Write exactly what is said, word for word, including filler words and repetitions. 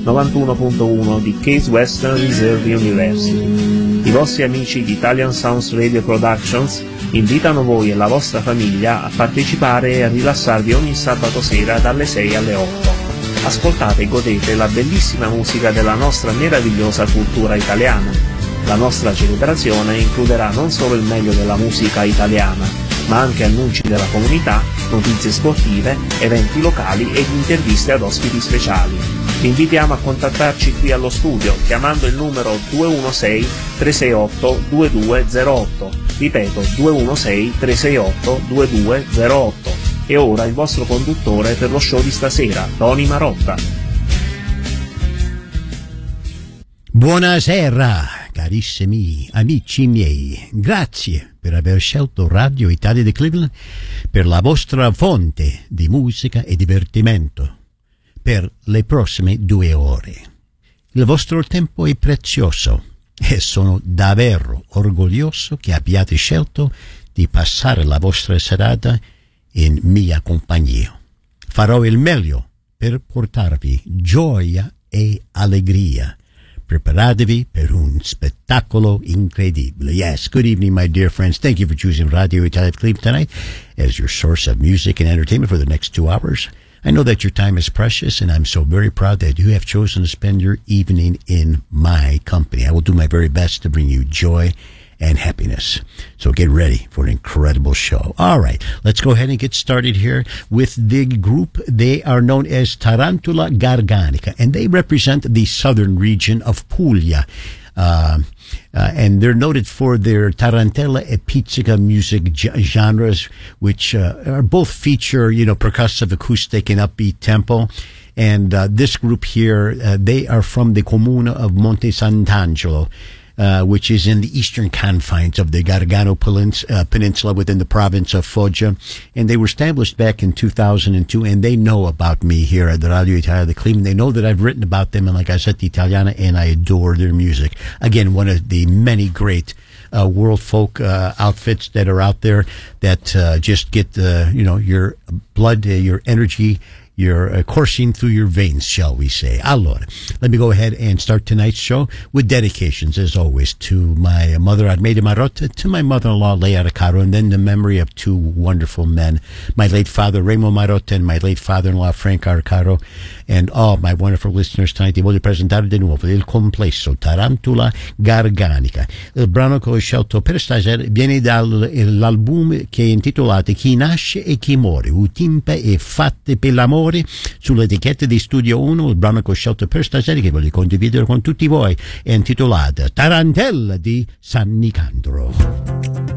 novantuno punto uno di Case Western Reserve University. I vostri amici di Italian Sounds Radio Productions invitano voi e la vostra famiglia a partecipare e a rilassarvi ogni sabato sera dalle sei alle otto. Ascoltate e godete la bellissima musica della nostra meravigliosa cultura italiana. La nostra celebrazione includerà non solo il meglio della musica italiana, ma anche annunci della comunità, notizie sportive, eventi locali ed interviste ad ospiti speciali. Vi invitiamo a contattarci qui allo studio chiamando il numero due uno sei tre sei otto due due zero otto. Ripeto, due uno sei tre sei otto due due zero otto. E ora il vostro conduttore per lo show di stasera, Tony Marotta. Buonasera, carissimi amici miei. Grazie per aver scelto Radio Italia di Cleveland per la vostra fonte di musica e divertimento per le prossime due ore. Il vostro tempo è prezioso e sono davvero orgoglioso che abbiate scelto di passare la vostra serata in mia compagnia. Farò il meglio per portarvi gioia e allegria. Preparatevi per un spettacolo incredibile. Yes, good evening, my dear friends. Thank you for choosing Radio Italia Cleveland tonight as your source of music and entertainment for the next two hours. I know that your time is precious, and I'm so very proud that you have chosen to spend your evening in my company. I will do my very best to bring you joy and happiness. So get ready for an incredible show. All right, let's go ahead and get started here with the group. They are known as Tarantula Garganica, and they represent the southern region of Puglia. Uh, uh, and they're noted for their tarantella e pizzica music g- genres, which uh, are both feature, you know, percussive, acoustic, and upbeat tempo. And uh, this group here, uh, they are from the comuna of Monte Sant'Angelo, Uh, which is in the eastern confines of the Gargano Pelins- uh, Peninsula within the province of Foggia. And they were established back in two thousand two, and they know about me here at the Radio Italia de Cleveland. They know that I've written about them, and like I said, the Italiana, and I adore their music. Again, one of the many great uh, world folk uh, outfits that are out there that uh, just get, uh, you know, your blood, uh, your energy, You're uh, coursing through your veins, shall we say. Allora, let me go ahead and start tonight's show with dedications, as always, to my mother, Armeda Marotta, to my mother-in-law, Lea Recaro, and then the memory of two wonderful men, my late father, Remo Marotta, and my late father-in-law, Frank Arcaro, and all my wonderful listeners tonight. Ti voglio presentare di nuovo il complesso Tarantula Garganica. Il brano che ho scelto per stasera viene dall'album che è intitolato Chi nasce e chi muore, Utimpe e fatte per l'amore. Sulle etichette di Studio uno, il brano che ho scelto per stasera, che voglio condividere con tutti voi, è intitolato Tarantella di San Nicandro.